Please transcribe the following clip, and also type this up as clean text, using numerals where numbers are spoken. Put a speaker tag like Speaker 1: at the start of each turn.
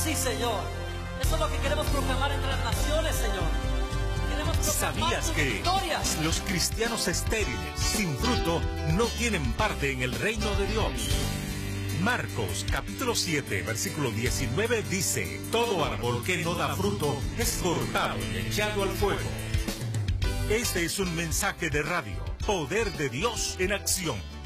Speaker 1: Sí, Señor. Eso es lo que queremos proclamar entre las naciones, Señor. Queremos proclamar
Speaker 2: ¿Sabías
Speaker 1: tus
Speaker 2: que
Speaker 1: victorias.
Speaker 2: los cristianos estériles, sin fruto, no tienen parte en el reino de Dios? Marcos capítulo 7, versículo 19 dice: todo árbol que no da fruto es cortado y echado al fuego. Este es un mensaje de radio, Poder de Dios en Acción.